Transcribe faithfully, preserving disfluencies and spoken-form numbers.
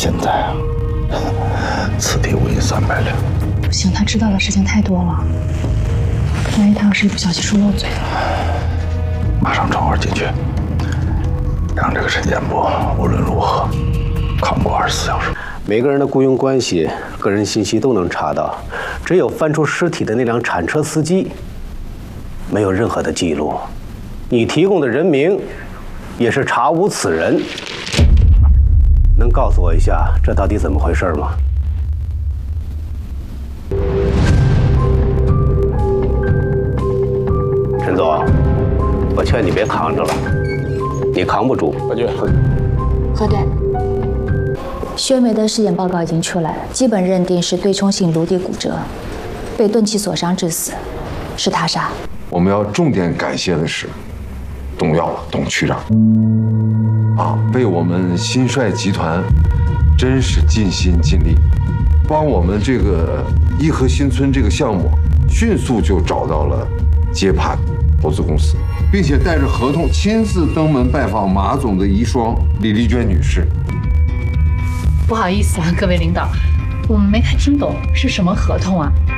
现在啊，此地无银三百两。 不行，他知道的事情太多了，万一他要是一不小心说漏嘴了， 马上传话进去，让这个陈建波无论如何扛过二十四小时。 每个人的雇佣关系、个人信息都能查到，只有翻出尸体的那辆铲车司机，没有任何的记录。你提供的人名也是查无此人。能告诉我一下这到底怎么回事吗？陈总，我劝你别扛着了，你扛不住。 何局， 何队，薛梅的尸检报告已经出来了，基本认定是对冲性颅底骨折，被钝器所伤致死，是他杀。 我们要重点感谢的是董耀董区长，啊，被我们新帅集团真是尽心尽力，帮我们这个颐和新村这个项目迅速就找到了接盘投资公司，并且带着合同亲自登门拜访马总的遗孀李丽娟女士。 不好意思啊，各位领导，我们没太听懂是什么合同啊？